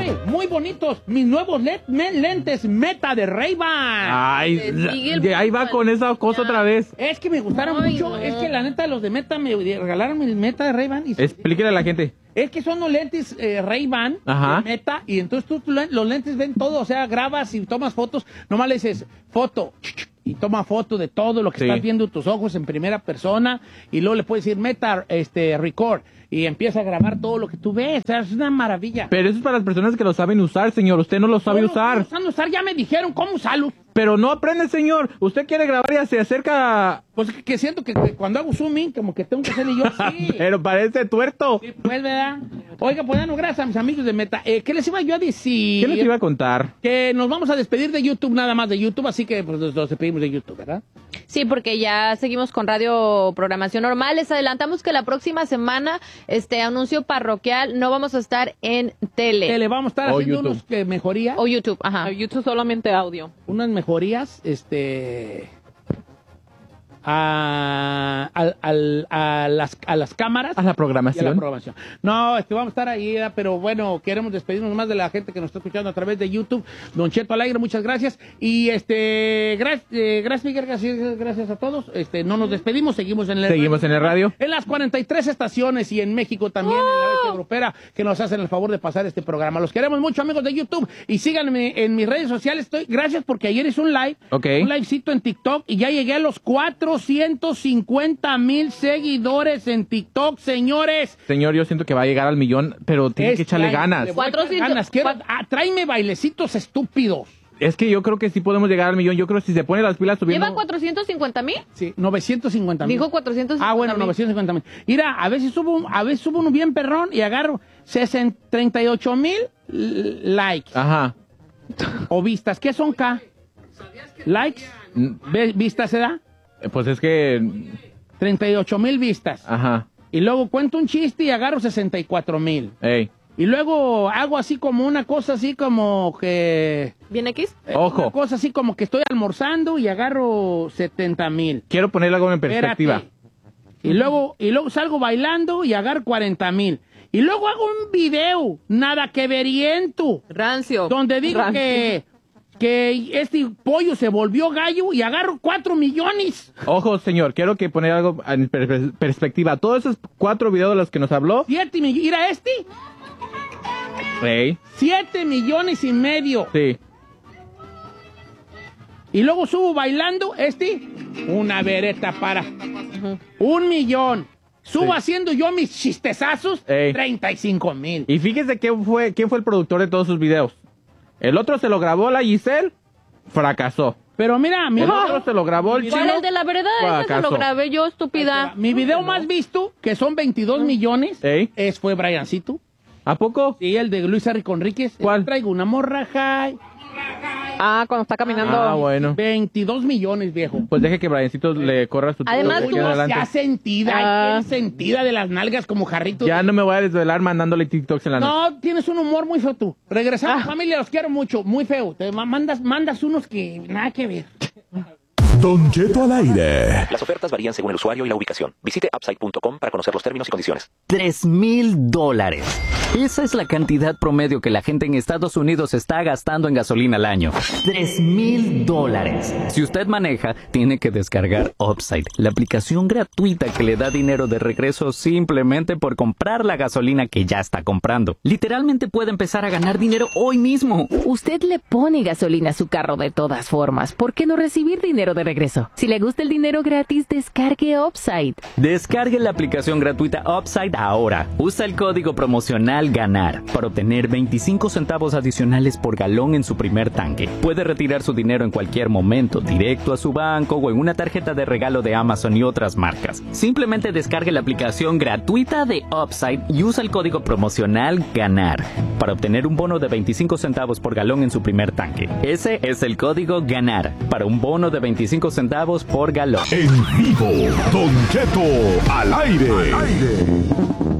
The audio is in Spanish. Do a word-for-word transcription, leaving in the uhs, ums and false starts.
Oye, muy bonitos. Mis nuevos le- me- lentes Meta de Ray-Ban. Ay, de ahí va con esa cosa otra vez. Es que me gustaron Ay, mucho. no. Es que la neta, los de Meta me regalaron mis Meta de Ray-Ban. Y Explíquele a la gente. es que son los lentes eh, Ray-Ban Ajá. de Meta. Y entonces tú, tú le- los lentes ven todo. O sea, grabas y tomas fotos. Nomás le dices foto. Y toma foto de todo lo que Sí. estás viendo en tus ojos en primera persona. Y luego le puedes decir Meta este, Record. Y empieza a grabar todo lo que tú ves. O sea, es una maravilla. Pero eso es para las personas que lo saben usar, señor. Usted no lo sabe No, no, usar. no saben usar. Ya me dijeron cómo usarlos. Pero no aprende, señor. Usted quiere grabar y se acerca. Pues que, que siento que, que cuando hago zooming, como que tengo que hacerle yo sí. Pero parece tuerto. Sí, pues, ¿verdad? Oiga, pues, bueno, gracias a mis amigos de Meta. Eh, ¿Qué les iba yo a decir? ¿Qué les iba a contar? Que nos vamos a despedir de YouTube, nada más de YouTube, así que pues, nos, nos despedimos de YouTube, ¿verdad? Sí, porque ya seguimos con radio programación normal. Les adelantamos que la próxima semana, este anuncio parroquial, no vamos a estar en tele. Que le vamos a estar O haciendo YouTube. unos eh, mejorías, O YouTube, ajá. YouTube solamente audio. unas mejorías, este... A, al- al- a, las, a las cámaras. A la Y a la programación. programación. No, este, vamos a estar ahí, ¿verdad? Pero bueno, queremos despedirnos más de la gente que nos está escuchando a través de YouTube. Don Cheto al aire, muchas gracias. Y este, gracias, eh, gracias, Miguel, gracias, gracias a todos. Este, no nos despedimos, seguimos en el Seguimos en el radio. En las cuarenta y tres estaciones y en México también, en la bestia europea, que nos hacen el favor de pasar este programa. Los queremos mucho, amigos de YouTube. Y síganme en mis redes sociales. Estoy, gracias porque ayer hice un live. Ok. Un livecito en TikTok y ya llegué a los cuatrocientos cincuenta mil seguidores en TikTok, señores. Señor, yo siento que va a llegar al millón, pero tiene que Este echarle año ganas. le voy a echar cuatrocientos ganas. Quiero- cuatro- ah, tráeme bailecitos estúpidos. Es que yo creo que sí podemos llegar al millón. Yo creo que si se pone las pilas subiendo... ¿Lleva cuatrocientos cincuenta mil? Sí, novecientos cincuenta mil. Dijo cuatrocientos cincuenta Ah, bueno, mil. novecientos cincuenta mil. Mira, a veces subo, un- a veces subo uno bien perrón y agarro sesenta, treinta y ocho mil likes Ajá. o vistas. ¿Qué son K? ¿Likes? Mm, Ve- ¿Vistas se da? Pues es que... treinta y ocho mil vistas. Ajá. Y luego cuento un chiste y agarro sesenta y cuatro mil. Ey. Y luego hago así como una cosa así como que... ¿Bien X? eh, Ojo. Una cosa así como que estoy almorzando y agarro setenta mil. Quiero ponerle algo en perspectiva. Y luego, y luego salgo bailando y agarro cuarenta mil. Y luego hago un video, nada que veriento, Rancio. donde digo Rancio. que, que este pollo se volvió gallo y agarro cuatro millones. Ojo, señor, quiero que poner algo en per- perspectiva. Todos esos cuatro videos de los que nos habló... Siete millones. Mira este. Ey. Siete millones y medio. Sí. Y luego subo bailando este. Una vereta para. Un millón. Subo Sí. haciendo yo mis chistezazos. Ey. treinta y cinco mil. Y fíjese quién fue, quién fue el productor de todos sus videos. El otro se lo grabó la Giselle, fracasó. Pero mira, El mira. otro se lo grabó el ¿Cuál chino. es de la verdad? Ese se fracaso. lo grabé yo, estúpida. Mi video más visto, que son veintidós millones, Ey. es, fue Briancito. ¿A poco? Sí, el de Luis Harry Conríquez. ¿Cuál? Traigo una morra high. Ah, cuando está caminando. Ah, bueno. veintidós millones, viejo. Pues deje que Briancito le corra su Además, su- tú- aquí No adelante. sea sentida, Ah. bien sentida de las nalgas como jarrito. Ya no me voy a desvelar mandándole TikToks en la noche. No, tienes un humor muy feo tú. Regresamos, Ah. familia, los quiero mucho, muy feo. Te ma- mandas, mandas unos que nada que ver. Don Cheto al aire. Las ofertas varían según el usuario y la ubicación. Visite upside punto com para conocer los términos y condiciones. Tres mil dólares. Esa es la cantidad promedio que la gente en Estados Unidos está gastando en gasolina al año. Tres mil dólares. Si usted maneja, tiene que descargar Upside, la aplicación gratuita que le da dinero de regreso simplemente por comprar la gasolina que ya está comprando. Literalmente puede empezar a ganar dinero hoy mismo. Usted le pone gasolina a su carro de todas formas. ¿Por qué no recibir dinero de regreso? Si le gusta el dinero gratis, descargue Upside. Descargue la aplicación gratuita Upside ahora. Usa el código promocional GANAR para obtener veinticinco centavos adicionales por galón en su primer tanque. Puede retirar su dinero en cualquier momento, directo a su banco o en una tarjeta de regalo de Amazon y otras marcas. Simplemente descargue la aplicación gratuita de Upside y usa el código promocional GANAR para obtener un bono de veinticinco centavos por galón en su primer tanque. Ese es el código GANAR para un bono de veinticinco centavos por galón. En vivo, Don Cheto al aire.